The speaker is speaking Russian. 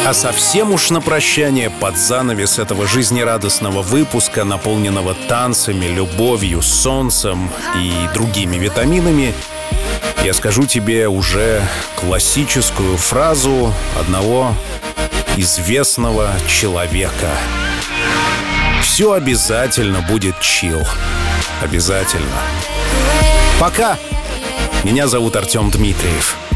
А совсем уж на прощание, под занавес этого жизнерадостного выпуска, наполненного танцами, любовью, солнцем и другими витаминами, я скажу тебе уже классическую фразу одного известного человека. Все обязательно будет чил. Обязательно. Пока! Меня зовут Артем Дмитриев.